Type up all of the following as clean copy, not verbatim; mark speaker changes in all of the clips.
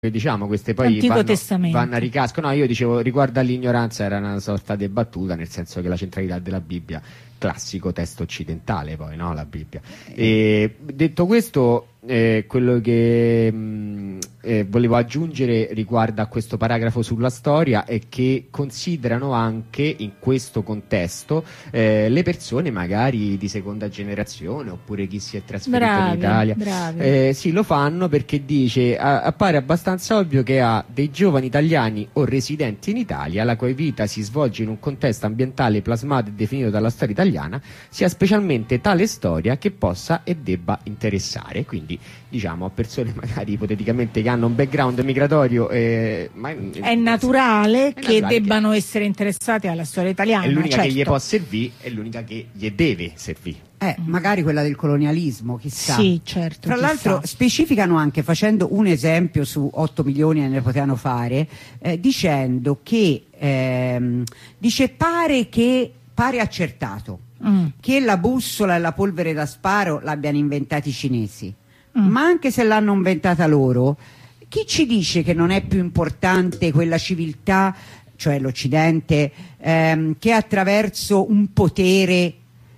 Speaker 1: diciamo, queste poi vanno a ricasco. No, io dicevo riguardo all'ignoranza era una sorta di battuta, nel senso che la centralità della Bibbia, classico testo occidentale, poi, no, la Bibbia. E detto questo, quello che volevo aggiungere riguardo a questo paragrafo sulla storia è che considerano anche in questo contesto le persone magari di seconda generazione oppure chi si è trasferito in Italia. Sì, lo fanno perché dice appare abbastanza ovvio che a dei giovani italiani o residenti in Italia la cui vita si svolge in un contesto ambientale plasmato e definito dalla storia italiana sia specialmente tale storia che possa e debba interessare. Quindi diciamo a persone magari ipoteticamente che hanno un background migratorio ma
Speaker 2: è naturale che debbano essere interessati alla storia italiana.
Speaker 1: È l'unica che gli può servire, è l'unica che gli deve servire.
Speaker 3: Magari quella del colonialismo, chissà.
Speaker 2: Sì, certo.
Speaker 3: Tra l'altro specificano anche, facendo un esempio su 8 milioni ne potevano fare, dicendo che pare accertato che la bussola e la polvere da sparo l'abbiano inventati i cinesi. Ma anche se l'hanno inventata loro, chi ci dice che non è più importante quella civiltà, cioè l'Occidente, che attraverso un potere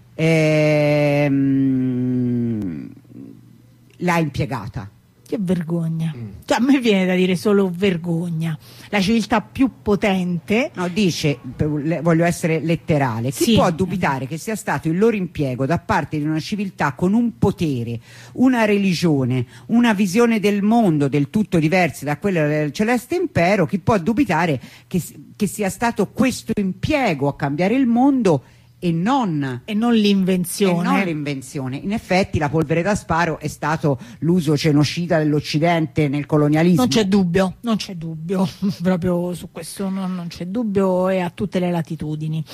Speaker 3: l'ha impiegata?
Speaker 2: Che vergogna. Cioè, a me viene da dire solo vergogna. La civiltà più potente.
Speaker 3: No, dice, voglio essere letterale, chi può dubitare che sia stato il loro impiego da parte di una civiltà con un potere, una religione, una visione del mondo del tutto diversa da quella del celeste impero, chi può dubitare che sia stato questo impiego a cambiare il mondo e non
Speaker 2: l'invenzione.
Speaker 3: In effetti la polvere da sparo è stato l'uso genocida dell'Occidente nel colonialismo.
Speaker 2: Non c'è dubbio, proprio su questo non c'è dubbio, e a tutte le latitudini.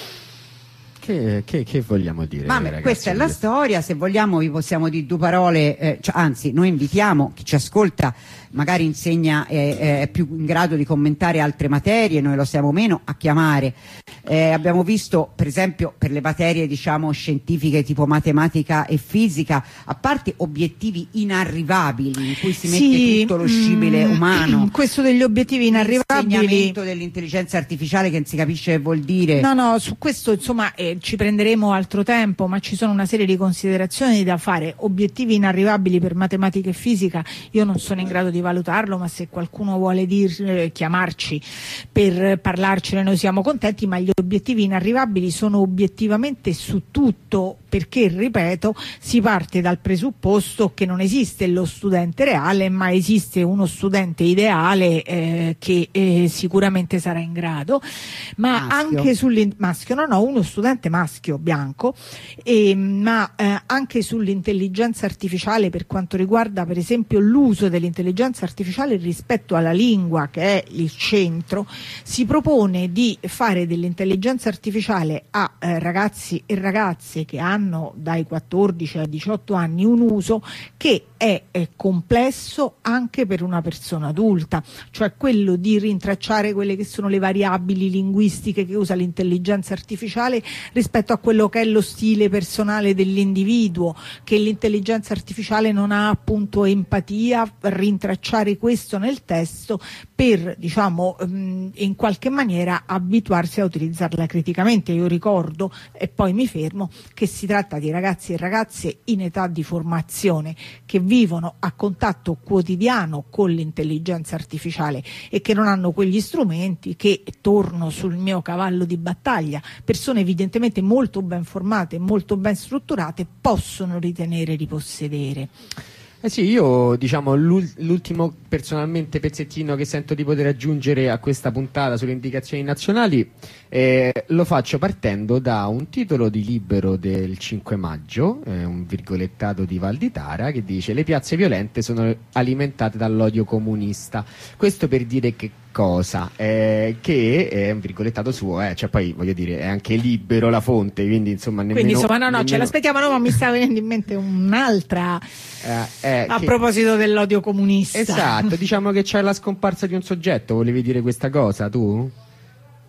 Speaker 1: Che vogliamo dire? Ragazzi,
Speaker 3: questa è la storia. Se vogliamo vi possiamo dire due parole, anzi noi invitiamo chi ci ascolta, magari insegna, è più in grado di commentare altre materie, noi lo siamo meno, a chiamare. Abbiamo visto per esempio per le materie diciamo scientifiche tipo matematica e fisica, a parte obiettivi inarrivabili in cui si mette tutto lo scibile umano,
Speaker 2: questo degli obiettivi inarrivabili,
Speaker 3: l'insegnamento dell'intelligenza artificiale che non si capisce che vuol dire.
Speaker 2: No, su questo insomma ci prenderemo altro tempo, ma ci sono una serie di considerazioni da fare. Obiettivi inarrivabili per matematica e fisica io non sono in grado di valutarlo, ma se qualcuno vuole chiamarci per parlarcene noi siamo contenti, ma gli obiettivi inarrivabili sono obiettivamente su tutto, perché ripeto si parte dal presupposto che non esiste lo studente reale, ma esiste uno studente ideale che sicuramente sarà in grado, ma
Speaker 3: maschio.
Speaker 2: Anche uno studente maschio bianco, ma anche sull'intelligenza artificiale, per quanto riguarda per esempio l'uso dell'intelligenza artificiale rispetto alla lingua, che è il centro. Si propone di fare dell'intelligenza artificiale a ragazzi e ragazze che hanno dai 14 ai 18 anni un uso che è complesso anche per una persona adulta, cioè quello di rintracciare quelle che sono le variabili linguistiche che usa l'intelligenza artificiale rispetto a quello che è lo stile personale dell'individuo, che l'intelligenza artificiale non ha appunto empatia, rintracciare questo nel testo per diciamo in qualche maniera abituarsi a utilizzarla criticamente. Io ricordo, e poi mi fermo, che si tratta di ragazzi e ragazze in età di formazione che vivono a contatto quotidiano con l'intelligenza artificiale e che non hanno quegli strumenti che, torno sul mio cavallo di battaglia, persone evidentemente molto ben formate, molto ben strutturate possono ritenere di possedere.
Speaker 1: Sì, io diciamo l'ultimo personalmente pezzettino che sento di poter aggiungere a questa puntata sulle indicazioni nazionali lo faccio partendo da un titolo di Libero del 5 maggio, un virgolettato di Valditara che dice: le piazze violente sono alimentate dall'odio comunista. Questo per dire che cosa? Che è un virgolettato suo, cioè poi voglio dire è anche libero la fonte, quindi insomma nemmeno...
Speaker 2: ce l'aspettiamo, no, ma mi sta venendo in mente un'altra proposito dell'odio comunista.
Speaker 1: Esatto, diciamo che c'è la scomparsa di un soggetto, volevi dire questa cosa tu?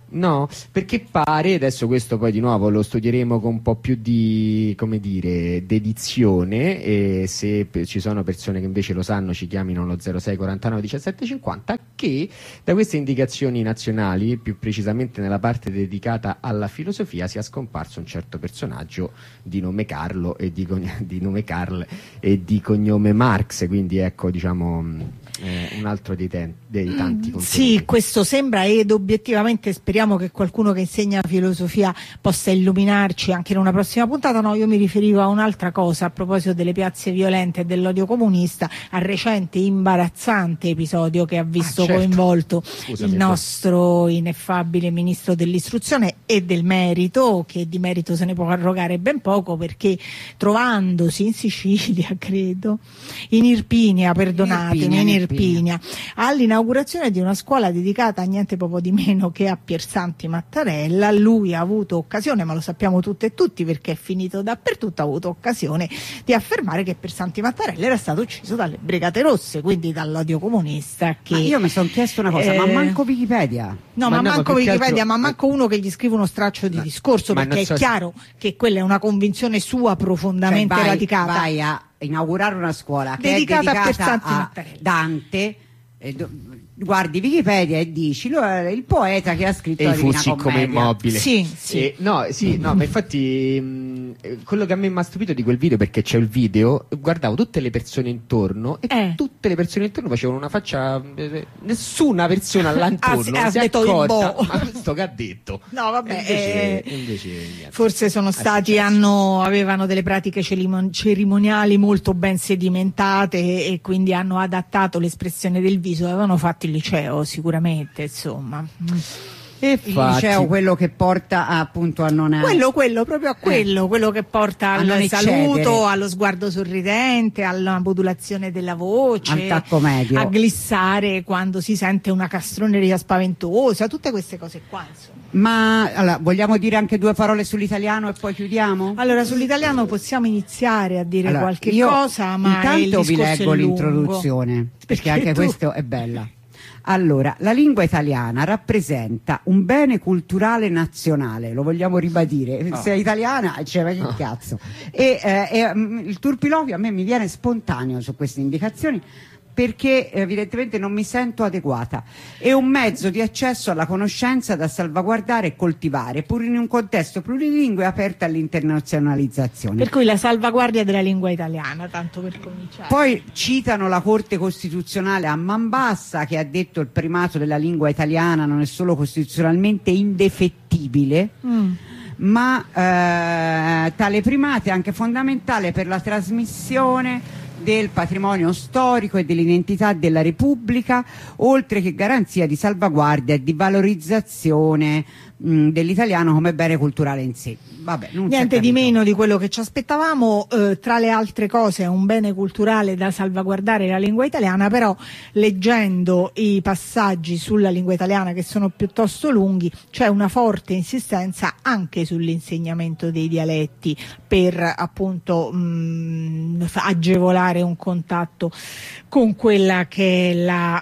Speaker 1: No, perché pare, adesso questo poi di nuovo lo studieremo con un po' più di, come dire, dedizione, e se ci sono persone che invece lo sanno ci chiamino allo 06 49 17 50, che da queste indicazioni nazionali, più precisamente nella parte dedicata alla filosofia, sia scomparso un certo personaggio di nome Carlo e di nome Karl e di cognome Marx, quindi ecco, diciamo, un altro dei tanti contenuti.
Speaker 2: Sì, questo sembra, ed obiettivamente speriamo che qualcuno che insegna filosofia possa illuminarci anche in una prossima puntata. No, io mi riferivo a un'altra cosa a proposito delle piazze violente e dell'odio comunista, al recente imbarazzante episodio che ha visto coinvolto il nostro ineffabile ministro dell'istruzione e del merito, che di merito se ne può arrogare ben poco, perché trovandosi in Sicilia, credo, in Irpinia, perdonatemi, in Irpinia, all'inaugurazione di una scuola dedicata a niente poco di meno che a Piersanti Mattarella, lui ha avuto occasione, ma lo sappiamo tutte e tutti perché è finito dappertutto, ha avuto occasione di affermare che Piersanti Mattarella era stato ucciso dalle Brigate Rosse, quindi dall'odio comunista. Che,
Speaker 3: ma io mi sono chiesto una cosa, ma manco Wikipedia?
Speaker 2: No, ma manco Wikipedia, ma manco uno che gli scrive uno straccio di discorso, perché è chiaro che quella è una convinzione sua profondamente radicata.
Speaker 3: Vai a inaugurare una scuola che è dedicata a Dante, guardi Wikipedia e dici il poeta che ha scritto la Divina
Speaker 1: Commedia come Immobile.
Speaker 2: Sì.
Speaker 1: No, ma infatti quello che a me mi ha stupito di quel video, perché c'è il video, guardavo tutte le persone intorno e tutte le persone intorno facevano una faccia, nessuna persona là intorno si è accorta, ma questo che ha detto?
Speaker 2: No, vabbè,
Speaker 1: invece niente.
Speaker 2: Forse sono stati, avevano delle pratiche cerimoniali molto ben sedimentate e quindi hanno adattato l'espressione del viso, avevano fatto il liceo sicuramente, insomma.
Speaker 3: E il liceo, quello che porta appunto a non
Speaker 2: quello proprio a quello che porta al saluto, allo sguardo sorridente, alla modulazione della voce,
Speaker 3: al tacco medio,
Speaker 2: a glissare quando si sente una castroneria spaventosa, tutte queste cose qua, insomma.
Speaker 3: Ma allora, vogliamo dire anche due parole sull'italiano e poi chiudiamo?
Speaker 2: Allora, sull'italiano possiamo iniziare a dire qualche cosa, ma
Speaker 3: intanto vi leggo l'introduzione, perché anche questo è bella. Allora, la lingua italiana rappresenta un bene culturale nazionale, lo vogliamo ribadire, se è italiana ma che cazzo. E il turpiloquio a me mi viene spontaneo su queste indicazioni, perché evidentemente non mi sento adeguata. È un mezzo di accesso alla conoscenza da salvaguardare e coltivare, pur in un contesto plurilingue aperto all'internazionalizzazione.
Speaker 2: Per cui la salvaguardia della lingua italiana, tanto per cominciare.
Speaker 3: Poi citano la Corte Costituzionale a man bassa, che ha detto il primato della lingua italiana non è solo costituzionalmente indefettibile, ma tale primato è anche fondamentale per la trasmissione del patrimonio storico e dell'identità della Repubblica, oltre che garanzia di salvaguardia e di valorizzazione dell'italiano come bene culturale in sé. Vabbè,
Speaker 2: niente di meno di quello che ci aspettavamo. Tra le altre cose è un bene culturale da salvaguardare la lingua italiana, però leggendo i passaggi sulla lingua italiana, che sono piuttosto lunghi, c'è una forte insistenza anche sull'insegnamento dei dialetti per appunto agevolare un contatto con quella che è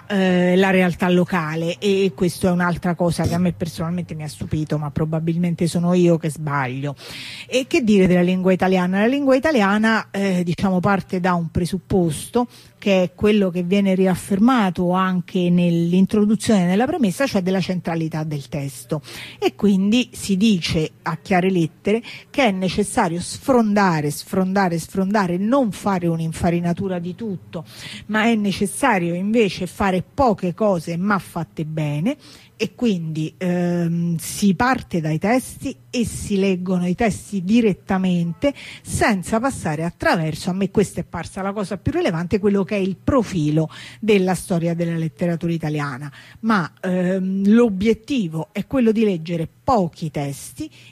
Speaker 2: la realtà locale, e questo è un'altra cosa che a me personalmente mi ha stupito, ma probabilmente sono io che sbaglio. E che dire della lingua italiana? La lingua italiana diciamo parte da un presupposto che è quello che viene riaffermato anche nell'introduzione, nella premessa, cioè della centralità del testo, e quindi si dice a chiare lettere che è necessario sfrondare, non fare un'infarinatura di tutto, ma è necessario invece fare poche cose ma fatte bene. E quindi si parte dai testi e si leggono i testi direttamente, senza passare attraverso, a me questa è parsa la cosa più rilevante, quello che è il profilo della storia della letteratura italiana, ma l'obiettivo è quello di leggere pochi testi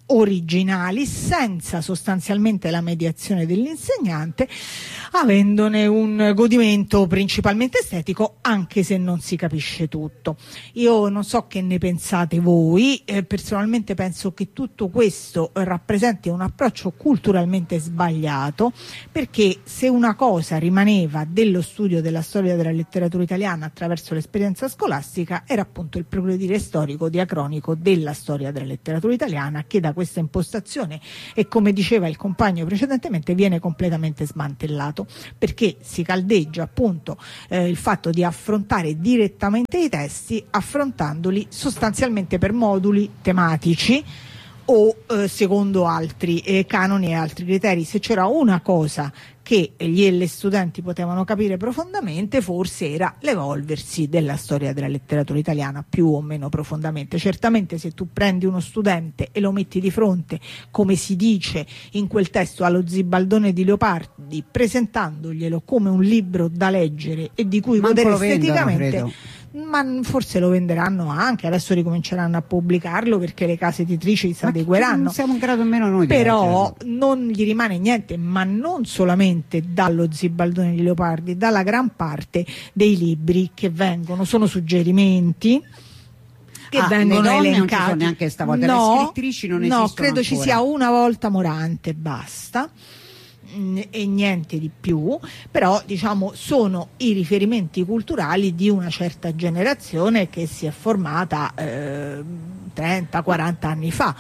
Speaker 2: originali, senza sostanzialmente la mediazione dell'insegnante, avendone un godimento principalmente estetico, anche se non si capisce tutto. Io non so che ne pensate voi, personalmente penso che tutto questo rappresenti un approccio culturalmente sbagliato, perché se una cosa rimaneva dello studio della storia della letteratura italiana attraverso l'esperienza scolastica, era appunto il progredire storico diacronico della storia della letteratura italiana, che da questa impostazione, e come diceva il compagno precedentemente, viene completamente smantellato, perché si caldeggia appunto il fatto di affrontare direttamente i testi, affrontandoli sostanzialmente per moduli tematici o secondo altri canoni e altri criteri. Se c'era una cosa che gli e le studenti potevano capire profondamente, forse era l'evolversi della storia della letteratura italiana, più o meno profondamente. Certamente se tu prendi uno studente e lo metti di fronte, come si dice in quel testo, allo Zibaldone di Leopardi, presentandoglielo come un libro da leggere e di cui godere esteticamente, ma forse lo venderanno anche, adesso ricominceranno a pubblicarlo perché le case editrici si adegueranno.
Speaker 3: Non siamo in grado nemmeno noi di
Speaker 2: però
Speaker 3: leggerlo.
Speaker 2: Non gli rimane niente, ma non solamente dallo Zibaldone di Leopardi, dalla gran parte dei libri che vengono, sono suggerimenti che vengono elencati.
Speaker 3: Non ci sono neanche stavolta,
Speaker 2: no,
Speaker 3: le scrittrici non esistono
Speaker 2: no, credo
Speaker 3: ancora.
Speaker 2: Ci sia una volta Morante, basta, e niente di più. Però diciamo sono i riferimenti culturali di una certa generazione che si è formata 30-40 anni fa,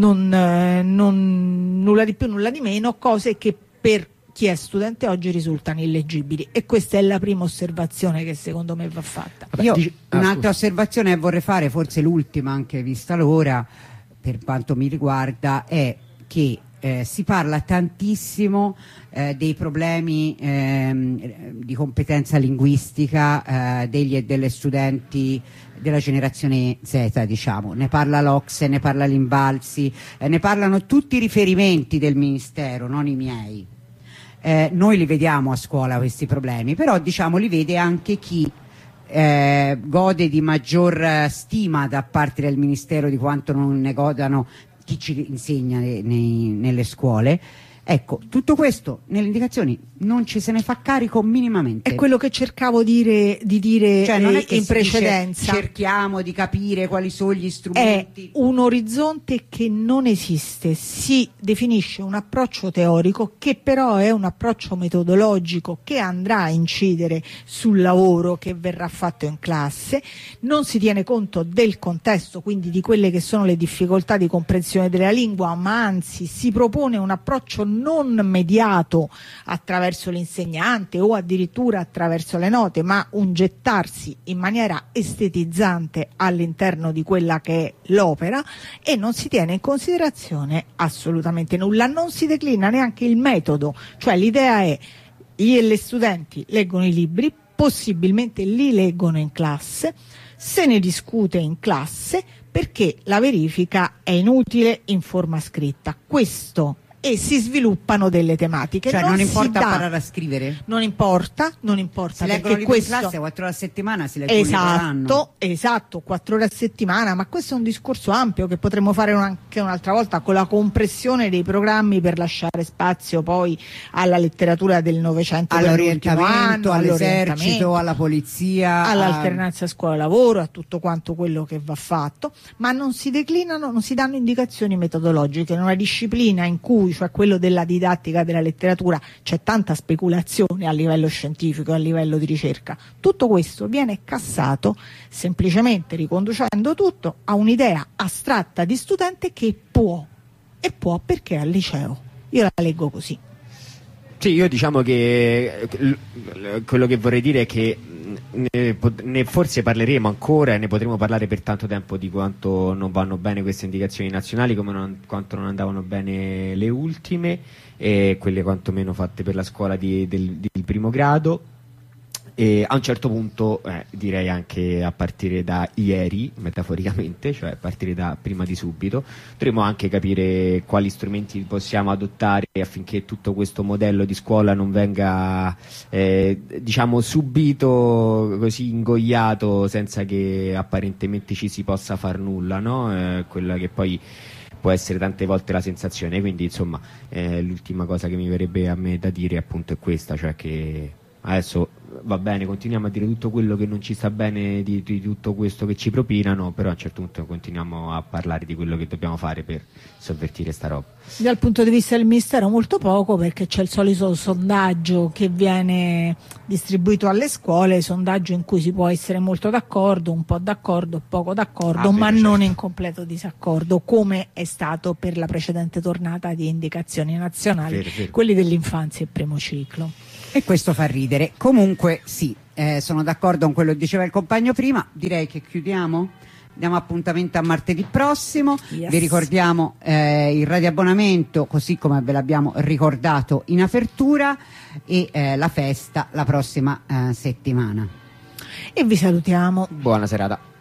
Speaker 2: nulla di più, nulla di meno, cose che per chi è studente oggi risultano illeggibili, e questa è la prima osservazione che secondo me va fatta.
Speaker 3: Io un'altra osservazione che vorrei fare, forse l'ultima anche vista l'ora, per quanto mi riguarda, è che si parla tantissimo dei problemi di competenza linguistica degli e delle studenti della generazione Z, diciamo. Ne parla l'Ocse, ne parla l'Invalsi, ne parlano tutti i riferimenti del Ministero, non i miei. Noi li vediamo a scuola questi problemi, però diciamo li vede anche chi gode di maggior stima da parte del Ministero di quanto non ne godano chi ci insegna nelle scuole. Ecco, tutto questo nelle indicazioni non ci se ne fa carico minimamente.
Speaker 2: È quello che cercavo di dire
Speaker 3: cioè, non è che
Speaker 2: in precedenza.
Speaker 3: Cerchiamo di capire quali sono gli strumenti.
Speaker 2: È un orizzonte che non esiste, si definisce un approccio teorico che però è un approccio metodologico che andrà a incidere sul lavoro che verrà fatto in classe, non si tiene conto del contesto, quindi di quelle che sono le difficoltà di comprensione della lingua, ma anzi si propone un approccio non mediato attraverso l'insegnante o addirittura attraverso le note, ma un gettarsi in maniera estetizzante all'interno di quella che è l'opera, e non si tiene in considerazione assolutamente nulla, non si declina neanche il metodo. Cioè l'idea è: gli e le studenti leggono i libri, possibilmente li leggono in classe, se ne discute in classe perché la verifica è inutile in forma scritta. Questo, e si sviluppano delle tematiche.
Speaker 3: Cioè non importa imparare a scrivere?
Speaker 2: Non importa,
Speaker 3: si leggono libri in classe 4 ore a settimana, si leggono un libro all'anno.
Speaker 2: Esatto, 4 ore a settimana, ma questo è un discorso ampio che potremmo fare anche un'altra volta, con la compressione dei programmi per lasciare spazio poi alla letteratura del Novecento,
Speaker 3: all'orientamento, all'esercito, alla polizia,
Speaker 2: all'alternanza scuola-lavoro, a tutto quanto quello che va fatto, ma non si declinano, non si danno indicazioni metodologiche. In una disciplina in cui, cioè quello della didattica della letteratura, c'è tanta speculazione a livello scientifico, a livello di ricerca, tutto questo viene cassato semplicemente riconducendo tutto a un'idea astratta di studente che può perché è al liceo. Io la leggo così.
Speaker 1: Sì, io diciamo che quello che vorrei dire è che ne forse parleremo ancora e ne potremo parlare per tanto tempo di quanto non vanno bene queste indicazioni nazionali, quanto non andavano bene le ultime, e quelle quantomeno fatte per la scuola del primo grado. E a un certo punto, direi anche a partire da ieri, metaforicamente, cioè a partire da prima di subito, dovremo anche capire quali strumenti possiamo adottare affinché tutto questo modello di scuola non venga diciamo subito così ingoiato senza che apparentemente ci si possa far nulla, no? Quella che poi può essere tante volte la sensazione, quindi insomma l'ultima cosa che mi verrebbe a me da dire appunto è questa, cioè che adesso va bene, continuiamo a dire tutto quello che non ci sta bene di tutto questo che ci propinano, però a un certo punto continuiamo a parlare di quello che dobbiamo fare per sovvertire sta roba.
Speaker 2: Dal punto di vista del Ministero molto poco, perché c'è il solito sondaggio che viene distribuito alle scuole, sondaggio in cui si può essere molto d'accordo, un po' d'accordo, poco d'accordo, ma
Speaker 1: certo.
Speaker 2: non in completo disaccordo, come è stato per la precedente tornata di indicazioni nazionali,
Speaker 1: vero.
Speaker 2: quelli dell'infanzia e primo ciclo.
Speaker 3: E questo fa ridere. Comunque sì, sono d'accordo con quello che diceva il compagno prima, direi che chiudiamo. Diamo appuntamento a martedì prossimo.
Speaker 2: Yes.
Speaker 3: Vi ricordiamo il radioabbonamento, così come ve l'abbiamo ricordato in apertura, e la festa la prossima settimana.
Speaker 2: E vi salutiamo.
Speaker 1: Buona serata.